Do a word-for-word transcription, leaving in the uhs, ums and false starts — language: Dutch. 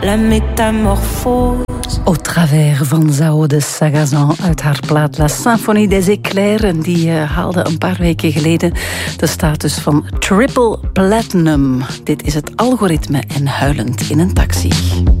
La métamorphose. Au travers van Zao de Sagazan uit haar plaat La Symphonie des Éclairs. En die uh, haalde een paar weken geleden de status van triple platinum. Dit is het algoritme en huilend in een taxi.